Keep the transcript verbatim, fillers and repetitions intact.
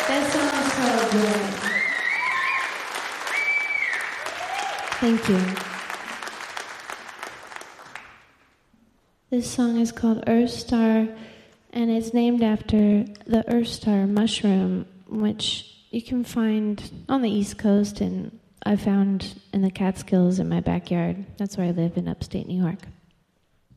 That song is called Joy. Thank you. This song is called Earth Star, and it's named after the Earth Star mushroom, which you can find on the East Coast, and I found in the Catskills in my backyard. That's where I live in upstate New York.